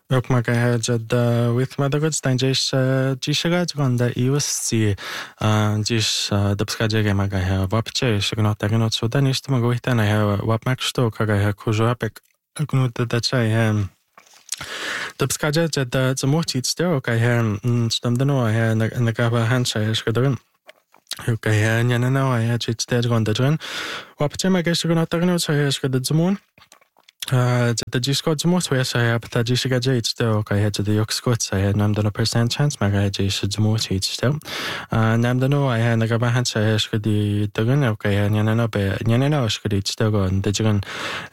Yok magahajad with madagods danjis jishagaj gonda iusti jish dabskajaga magaha wapche shignotagno sudanist magoitana ha wapmaksto kagaha kujuapek agnuta dachai dabskajad zamochit sto kaha stamdano ha nagaba hancha shkadrin kaha nyanana ha chitstad gonda drin wapche magashignotagno shkadadzmon the Discord most where I have the Jessica still I had to the York Scots I had number percent chance my guy should more teach still. Namdano I had a gabahan I asked the gun okay and yanano be yanano should still go and the chicken